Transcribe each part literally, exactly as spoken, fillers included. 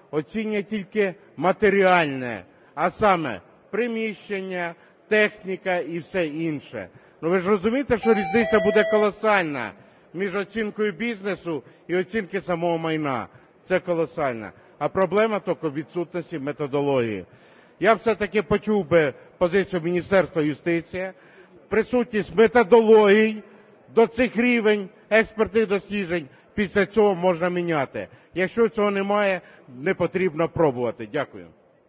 оцінює тільки матеріальне, а саме приміщення, техніка і все інше. Ну ви ж розумієте, що різниця буде колосальна між оцінкою бізнесу і оцінки самого майна. Це колосальна. А проблема тільки в відсутності методології. Я все-таки почув би позицію Міністерства юстиції, присутність методологій до цих рівень експертних досліджень, після цього можна міняти. Якщо цього немає, не потрібно пробувати. Дякую.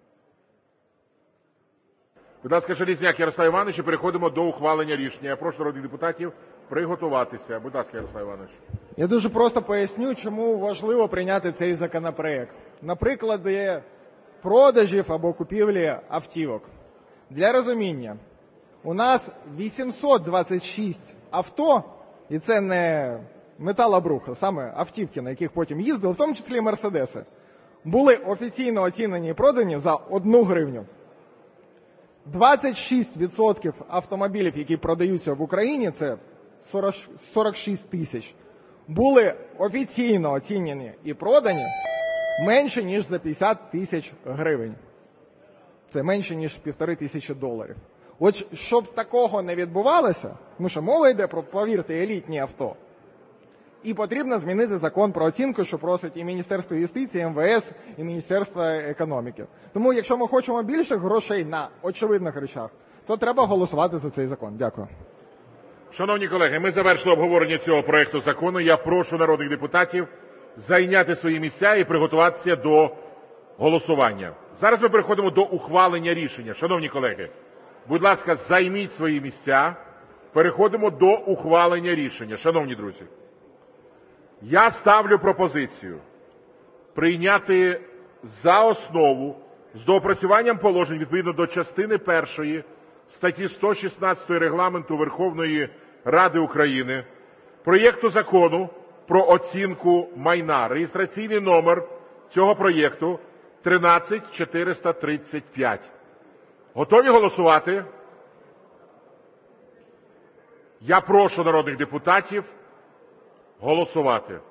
Будь ласка, Железняк Ярослав Іванович, і переходимо до ухвалення рішення. Я прошу народних депутатів приготуватися. Будь ласка, Ярослав Іванович. Я дуже просто поясню, чому важливо прийняти цей законопроект. Наприклад, продажів або купівлі автівок. Для розуміння, у нас вісімсот двадцять шість авто, і це не металобрух, а саме автівки, на яких потім їздили, в тому числі і мерседеси, були офіційно оцінені і продані за одну гривню. двадцять шість відсотків автомобілів, які продаються в Україні, це сорок шість тисяч, були офіційно оцінені і продані менше, ніж за п'ятдесят тисяч гривень. Це менше, ніж півтори тисячі доларів. От щоб такого не відбувалося, тому що мова йде про, повірте, елітні авто, і потрібно змінити закон про оцінку, що просить і Міністерство юстиції, і ем ве ес, і Міністерство економіки. Тому, якщо ми хочемо більше грошей на очевидних речах, то треба голосувати за цей закон. Дякую. Шановні колеги, ми завершили обговорення цього проекту закону. Я прошу народних депутатів зайняти свої місця і приготуватися до голосування. Зараз ми переходимо до ухвалення рішення. Шановні колеги, будь ласка, займіть свої місця. Переходимо до ухвалення рішення. Шановні друзі, я ставлю пропозицію прийняти за основу з доопрацюванням положень відповідно до частини першої статті сто шістнадцять Регламенту Верховної Ради України проєкту Закону про оцінку майна. Реєстраційний номер цього проєкту тринадцять чотириста тридцять п'ять. Готові голосувати? Я прошу народних депутатів голосувати.